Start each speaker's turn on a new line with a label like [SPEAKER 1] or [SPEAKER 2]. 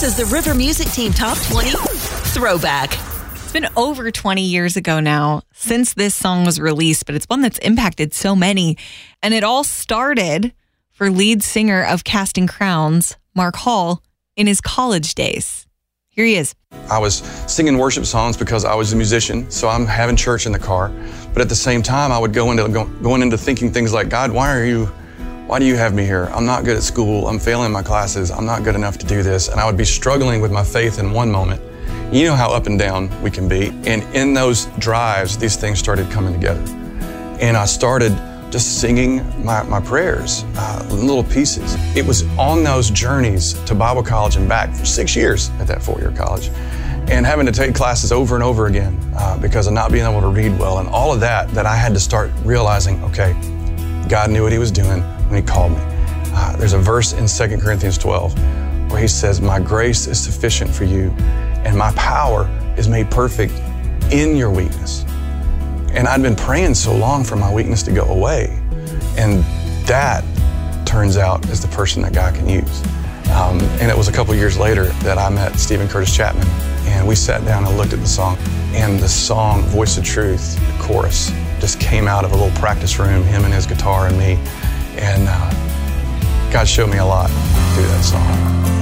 [SPEAKER 1] is the River Music Team Top 20 Throwback.
[SPEAKER 2] It's been over 20 years ago now since this song was released, but it's one that's impacted so many. And it all started for lead singer of Casting Crowns, Mark Hall, in his college days. Here he is.
[SPEAKER 3] I was singing worship songs because I was a musician, so I'm having church in the car. But at the same time, I would going into thinking things like, God, why do you have me here? I'm not good at school. I'm failing my classes. I'm not good enough to do this. And I would be struggling with my faith in one moment. You know how up and down we can be. And in those drives, these things started coming together. And I started just singing my prayers, little pieces. It was on those journeys to Bible college and back for 6 years at that 4-year college, and having to take classes over and over again because of not being able to read well and all of that I had to start realizing, okay, God knew what he was doing when he called me. There's a verse in 2 Corinthians 12 where he says, my grace is sufficient for you and my power is made perfect in your weakness. And I'd been praying so long for my weakness to go away. And that turns out is the person that God can use. And it was a couple years later that I met Stephen Curtis Chapman, and we sat down and looked at the song. And the song, Voice of Truth, the chorus, just came out of a little practice room, him and his guitar and me. And God showed me a lot through that song.